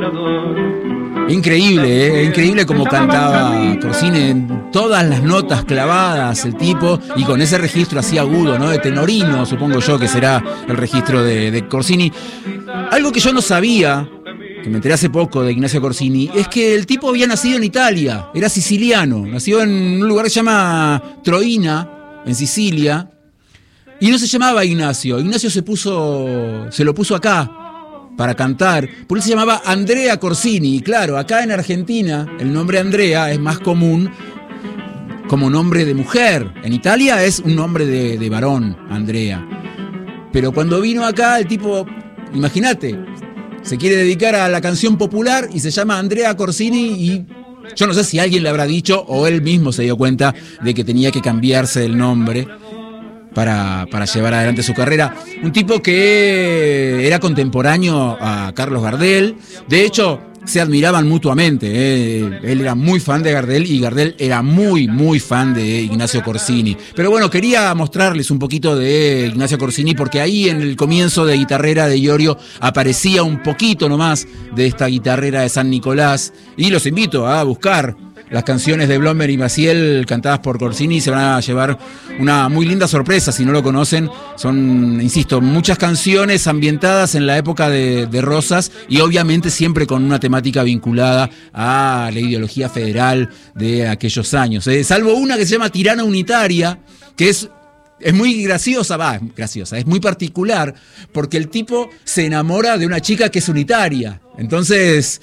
Increíble, increíble como cantaba Corsini, en todas las notas clavadas el tipo, y con ese registro así agudo, ¿no? De tenorino, supongo yo que será el registro de Corsini. Algo que yo no sabía, que me enteré hace poco de Ignacio Corsini, es que el tipo había nacido en Italia, era siciliano, nació en un lugar que se llama Troina, en Sicilia, y no se llamaba Ignacio. Ignacio se lo puso acá para cantar, por él se llamaba Andrea Corsini, y claro, acá en Argentina el nombre Andrea es más común como nombre de mujer. En Italia es un nombre de varón, Andrea. Pero cuando vino acá el tipo, imagínate, se quiere dedicar a la canción popular y se llama Andrea Corsini, y yo no sé si alguien le habrá dicho o él mismo se dio cuenta de que tenía que cambiarse el nombre para llevar adelante su carrera. Un tipo que era contemporáneo a Carlos Gardel. De hecho, se admiraban mutuamente. Él era muy fan de Gardel y Gardel era muy, muy fan de Ignacio Corsini. Pero bueno, quería mostrarles un poquito de Ignacio Corsini porque ahí en el comienzo de Guitarrera de Iorio aparecía un poquito nomás de esta Guitarrera de San Nicolás. Y los invito a buscar las canciones de Blomberg y Maciel cantadas por Corsini, se van a llevar una muy linda sorpresa. Si no lo conocen, son, insisto, muchas canciones ambientadas en la época de Rosas y obviamente siempre con una temática vinculada a la ideología federal de aquellos años. Salvo una que se llama Tirana Unitaria, que es muy graciosa, es muy particular, porque el tipo se enamora de una chica que es unitaria. Entonces,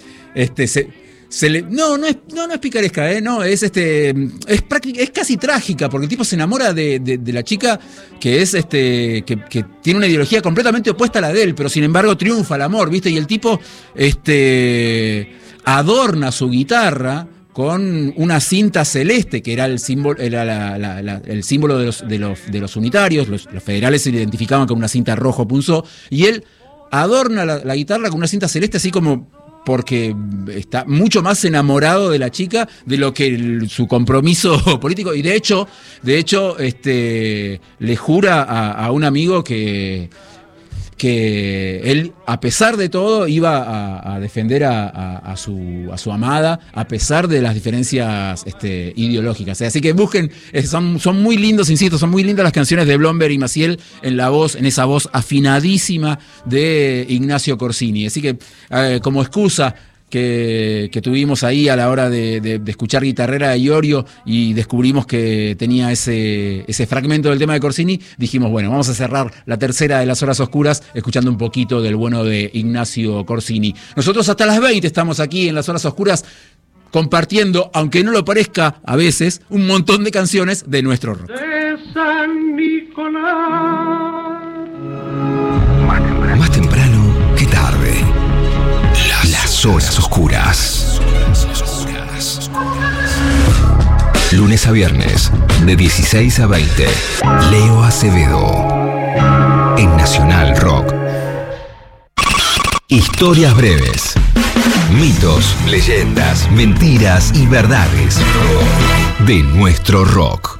no es picaresca, no, es casi trágica, porque el tipo se enamora de la chica que es que tiene una ideología completamente opuesta a la de él, pero sin embargo triunfa el amor, ¿viste? Y el tipo adorna su guitarra con una cinta celeste que era el símbolo, el símbolo de los unitarios. Los federales se identificaban con una cinta rojo punzó, y él adorna la guitarra con una cinta celeste, así como porque está mucho más enamorado de la chica de lo que su compromiso político. Y de hecho le jura a un amigo que él, a pesar de todo, iba a defender a su amada, a pesar de las diferencias ideológicas. Así que busquen, son muy lindos, insisto, son muy lindas las canciones de Blomberg y Maciel en esa voz afinadísima de Ignacio Corsini. Así que, como excusa que tuvimos ahí a la hora de escuchar Guitarrera de Iorio y descubrimos que tenía ese fragmento del tema de Corsini, dijimos, bueno, vamos a cerrar la tercera de las horas oscuras escuchando un poquito del bueno de Ignacio Corsini. Nosotros hasta las 20 estamos aquí en las horas oscuras compartiendo, aunque no lo parezca a veces, un montón de canciones de nuestro rock. De San Nicolás. Más temprano que tarde. Las horas oscuras. Lunes a viernes, de 16 a 20. Leo Acevedo. En Nacional Rock. Historias breves. Mitos, leyendas, mentiras y verdades de nuestro rock.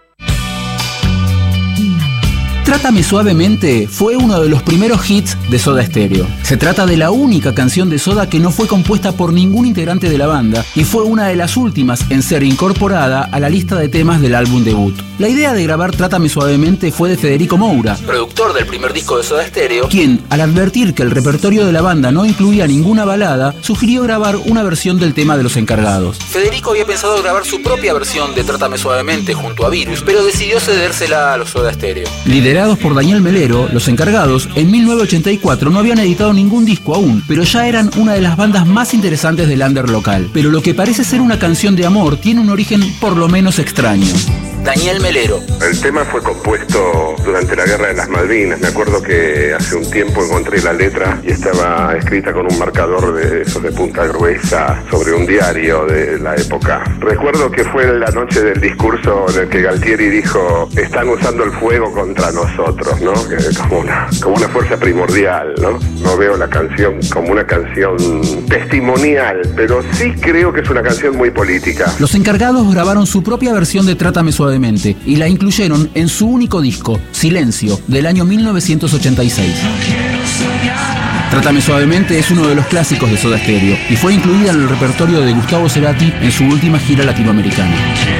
Trátame Suavemente fue uno de los primeros hits de Soda Stereo. Se trata de la única canción de Soda que no fue compuesta por ningún integrante de la banda y fue una de las últimas en ser incorporada a la lista de temas del álbum debut. La idea de grabar Trátame Suavemente fue de Federico Moura, productor del primer disco de Soda Stereo, quien, al advertir que el repertorio de la banda no incluía ninguna balada, sugirió grabar una versión del tema de Los Encargados. Federico había pensado grabar su propia versión de Trátame Suavemente junto a Virus, pero decidió cedérsela a los Soda Stereo. Liderados por Daniel Melero, Los Encargados, en 1984 no habían editado ningún disco aún, pero ya eran una de las bandas más interesantes del under local. Pero lo que parece ser una canción de amor tiene un origen por lo menos extraño. Daniel Melero. El tema fue compuesto durante la Guerra de las Malvinas. Me acuerdo que hace un tiempo encontré la letra y estaba escrita con un marcador de esos de punta gruesa sobre un diario de la época. Recuerdo que fue la noche del discurso en el que Galtieri dijo: están usando el fuego contra nosotros, ¿no? Como una fuerza primordial, ¿no? No veo la canción como una canción testimonial, pero sí creo que es una canción muy política. Los Encargados grabaron su propia versión de Trátame Suavemente y la incluyeron en su único disco, Silencio, del año 1986. Trátame suavemente es uno de los clásicos de Soda Stereo y fue incluida en el repertorio de Gustavo Cerati en su última gira latinoamericana.